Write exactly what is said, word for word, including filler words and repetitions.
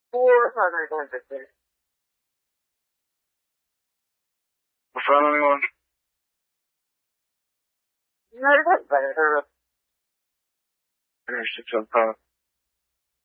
four hundred emphasis. Efendim anyone? Nerede better? There's six on